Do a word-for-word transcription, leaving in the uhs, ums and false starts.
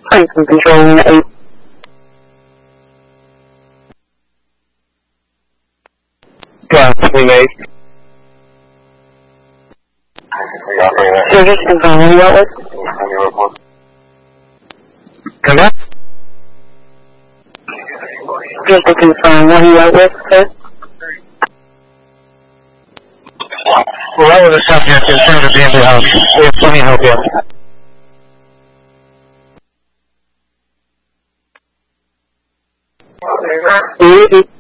Python controlling eight. Yeah, three eight. So just confirming what was? Come on. Just to confirm what you went with, sir? Well, that was a subject in front of the empty house. We have plenty of help here. Mm-hmm.